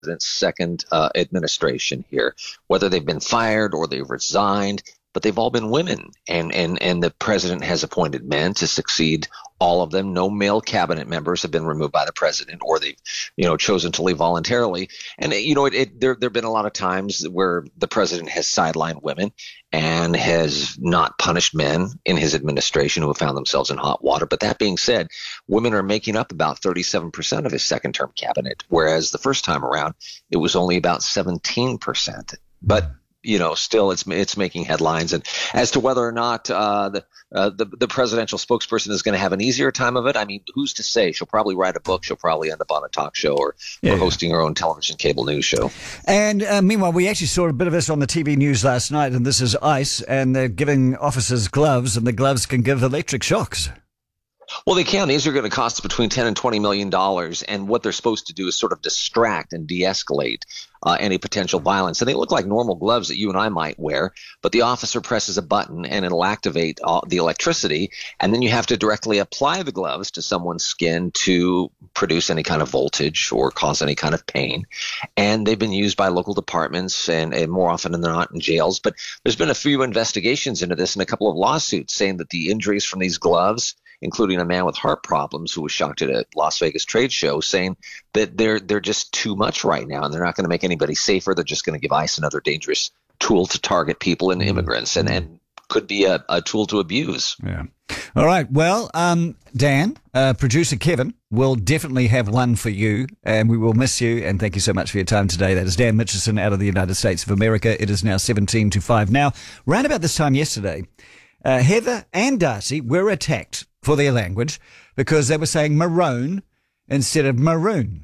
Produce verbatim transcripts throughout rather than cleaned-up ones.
president's second uh, administration here, whether they've been fired or they've resigned, but they've all been women, and, and, and the president has appointed men to succeed all of them. No male cabinet members have been removed by the president, or they've, you know, chosen to leave voluntarily. And, you know, it, it, there there have been a lot of times where the president has sidelined women and has not punished men in his administration who have found themselves in hot water. But that being said, women are making up about thirty-seven percent of his second-term cabinet, whereas the first time around, it was only about seventeen percent. But you know, still it's it's making headlines. And as to whether or not uh, the, uh, the the presidential spokesperson is going to have an easier time of it, I mean, who's to say? She'll probably write a book. She'll probably end up on a talk show or, yeah. or hosting her own television cable news show. And uh, meanwhile, we actually saw a bit of this on the T V news last night, and this is ICE, and they're giving officers gloves, and the gloves can give electric shocks. Well, they can. These are going to cost between ten and twenty million dollars, and what they're supposed to do is sort of distract and de-escalate uh, any potential violence. And they look like normal gloves that you and I might wear, but the officer presses a button and it'll activate uh, the electricity, and then you have to directly apply the gloves to someone's skin to produce any kind of voltage or cause any kind of pain. And they've been used by local departments and, and more often than not in jails. But there's been a few investigations into this and a couple of lawsuits saying that the injuries from these gloves, including a man with heart problems who was shocked at a Las Vegas trade show, saying that they're they're just too much right now, and they're not going to make anybody safer. They're just going to give ICE another dangerous tool to target people and immigrants, and, and could be a, a tool to abuse. Yeah. All right. Well, um, Dan, uh, producer Kevin will definitely have one for you, and we will miss you. And thank you so much for your time today. That is Dan Mitchison out of the United States of America. It is now seventeen to five. Now, round about this time yesterday, uh, Heather and Darcy were attacked for their language because they were saying maroon instead of maroon.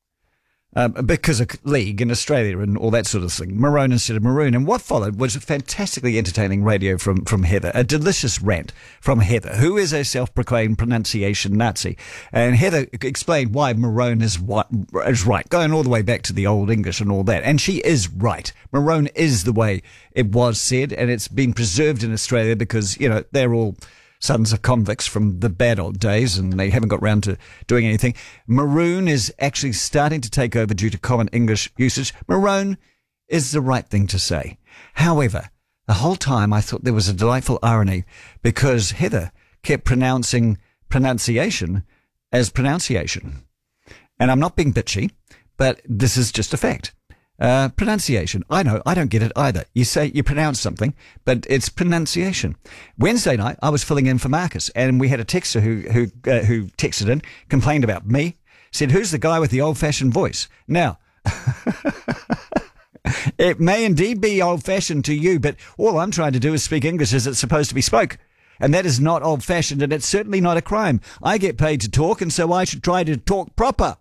Um, because of league in Australia and all that sort of thing. Maroon instead of maroon. And what followed was fantastically entertaining radio from, from Heather, a delicious rant from Heather, who is a self-proclaimed pronunciation Nazi. And Heather explained why maroon is, what, is right, going all the way back to the Old English and all that. And she is right. Maroon is the way it was said, and it's been preserved in Australia because, you know, they're all sons of convicts from the bad old days, and they haven't got round to doing anything. Maroon is actually starting to take over due to common English usage. Maroon is the right thing to say. However, the whole time I thought there was a delightful irony because Heather kept pronouncing pronunciation as pronunciation. And I'm not being bitchy, but this is just a fact. Uh, pronunciation. I know, I don't get it either. You say, you pronounce something, but it's pronunciation. Wednesday night, I was filling in for Marcus, and we had a texter who, who, uh, who texted in, complained about me, said, who's the guy with the old-fashioned voice? Now, it may indeed be old-fashioned to you, but all I'm trying to do is speak English as it's supposed to be spoke. And that is not old-fashioned, and it's certainly not a crime. I get paid to talk, and so I should try to talk proper.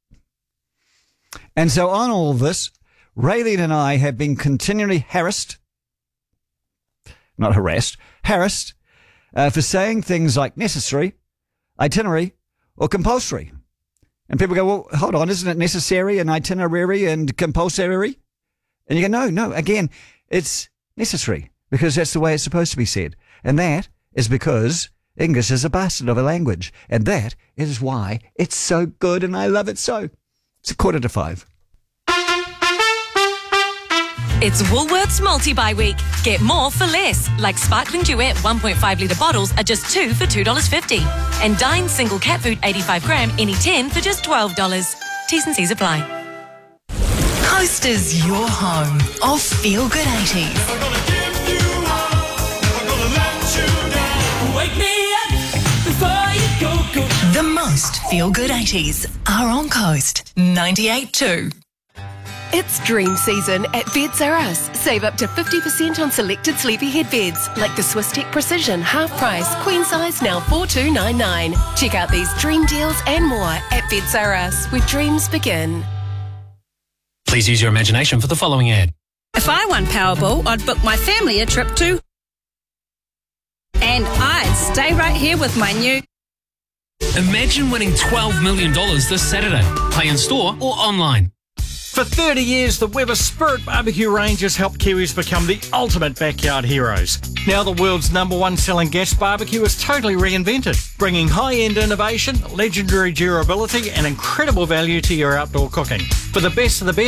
And so on all of this, Raylene and I have been continually harassed, not harassed, harassed, uh, for saying things like necessary, itinerary, or compulsory. And people go, well, hold on, isn't it necessary and itinerary and compulsory? And you go, no, no, again, it's necessary because that's the way it's supposed to be said. And that is because English is a bastard of a language. And that is why it's so good and I love it so. It's a quarter to five. It's Woolworths Multi-Buy Week. Get more for less, like Sparkling Duet one point five litre bottles are just two for two dollars fifty. And Dine Single Cat Food eighty-five gram, any ten for just twelve dollars. T's and C's apply. Coast is your home of Feel Good eighties. Never gonna give you up, never gonna let you down. Wake me up before you go, go. The most Feel Good eighties are on Coast ninety-eight point two. It's dream season at Beds R Us. Save up to fifty percent on selected sleepyhead beds, like the Swisstech Precision half price, queen size now four thousand two hundred ninety-nine dollars. Check out these dream deals and more at Beds R Us, where dreams begin. Please use your imagination for the following ad. If I won Powerball, I'd book my family a trip to... And I'd stay right here with my new... Imagine winning twelve million dollars this Saturday. Play in store or online. For thirty years, the Weber Spirit Barbecue range has helped Kiwis become the ultimate backyard heroes. Now the world's number one selling gas barbecue is totally reinvented, bringing high-end innovation, legendary durability and incredible value to your outdoor cooking. For the best of the best,